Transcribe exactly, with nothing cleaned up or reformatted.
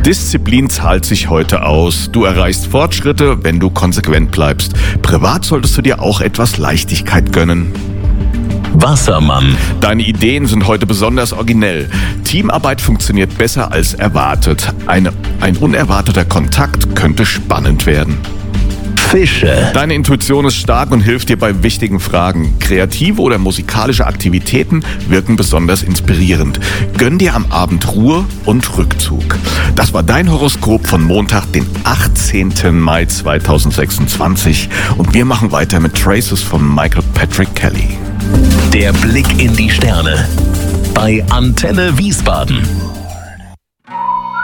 Disziplin zahlt sich heute aus. Du erreichst Fortschritte, wenn du konsequent bleibst. Privat solltest du dir auch etwas Leichtigkeit gönnen. Wassermann. Deine Ideen sind heute besonders originell. Teamarbeit funktioniert besser als erwartet. Eine, ein unerwarteter Kontakt könnte spannend werden. Fische. Deine Intuition ist stark und hilft dir bei wichtigen Fragen. Kreative oder musikalische Aktivitäten wirken besonders inspirierend. Gönn dir am Abend Ruhe und Rückzug. Das war dein Horoskop von Montag, den achtzehnten Mai zweitausendsechsundzwanzig. Und wir machen weiter mit Traces von Michael Patrick Kelly. Der Blick in die Sterne. Bei Antenne Wiesbaden.